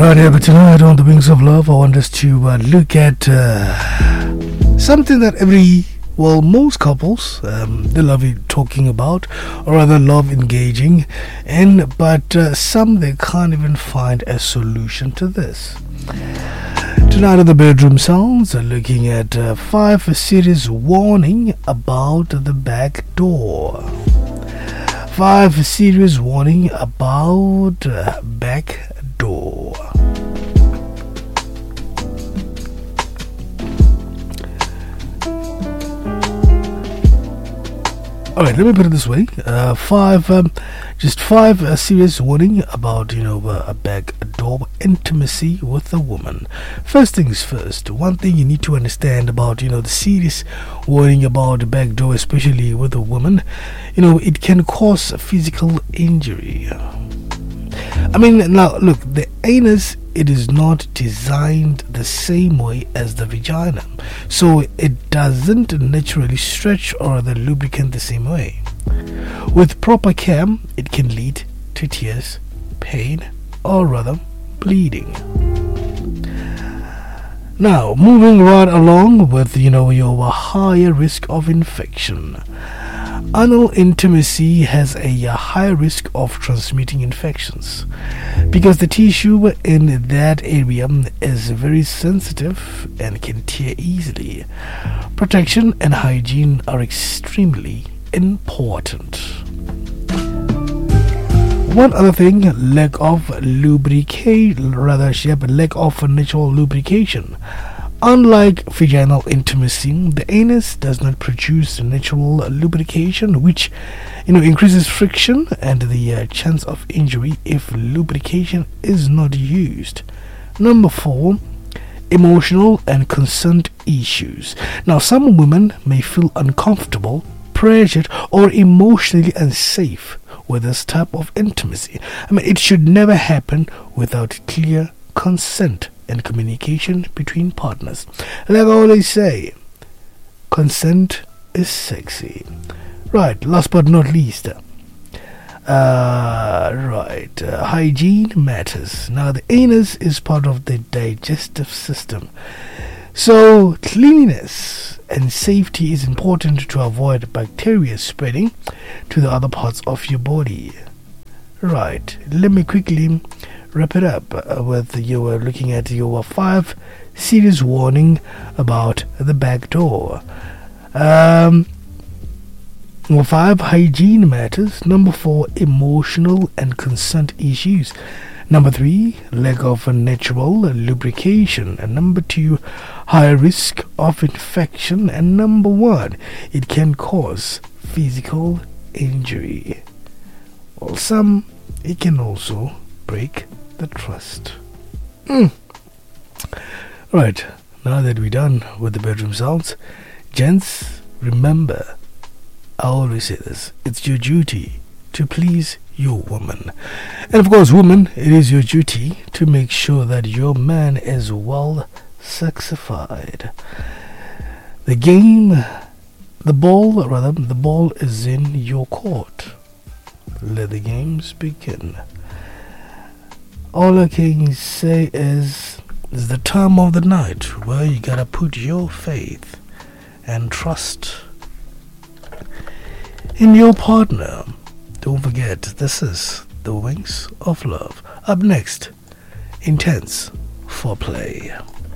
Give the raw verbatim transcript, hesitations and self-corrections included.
Right here, but tonight on The Wings of Love, I want us to uh, look at uh, something that every, well, most couples, um, they love it talking about, or rather love engaging in, but uh, some they can't even find a solution to this. Tonight on The Bedroom Sounds, uh, looking at uh, five serious warning about the back door. Five serious warning about uh, back door. Alright, let me put it this way. Uh, five, um, just five uh, serious warning about, you know, uh, a back door intimacy with a woman. First things first, one thing you need to understand about, you know, the serious warning about the back door, especially with a woman, you know, it can cause physical injury. I mean, now look, the anus, it is not designed the same way as the vagina, so it doesn't naturally stretch or the lubricant the same way. With proper care, it can lead to tears, pain, or rather bleeding. Now, moving right along with, you know, your higher risk of infection. Anal intimacy has a high risk of transmitting infections because the tissue in that area is very sensitive and can tear easily. Protection and hygiene are extremely important. One other thing, lack of lubrication, rather, lack of natural lubrication. Unlike vaginal intimacy, the anus does not produce natural lubrication, which, you know, increases friction and the uh, chance of injury if lubrication is not used. Number four, emotional and consent issues. Now, some women may feel uncomfortable, pressured, or emotionally unsafe with this type of intimacy. I mean, it should never happen without clear consent and communication between partners. Like I always say, consent is sexy. Right, last but not least, uh, right, uh, hygiene matters. Now, the anus is part of the digestive system, so cleanliness and safety is important to avoid bacteria spreading to the other parts of your body. Right, let me quickly wrap it up uh, with you uh, looking at your five serious warning about the back door. Um, number five, hygiene matters. Number four, emotional and consent issues. Number three, lack of natural lubrication. And number two, high risk of infection. And number one, it can cause physical injury. Well, some, it can also break the trust. Mm. Right, now that we're done with the bedroom sounds, gents, remember, I always say this, it's your duty to please your woman. And of course, woman, it is your duty to make sure that your man is well sexified. The game, the ball, rather, the ball is in your court. Let the games begin. All I can say is, it's the time of the night where you gotta put your faith and trust in your partner. Don't forget, this is The Wings of Love. Up next, intense foreplay.